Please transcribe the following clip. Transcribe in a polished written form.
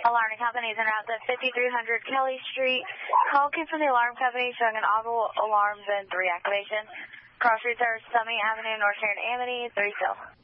Alarm company is en route to 5300 Kelly Street. Call came from the alarm company showing an audible alarm zone 3 activation. Cross route service Summit Avenue, North Sharon Amity, 3 still.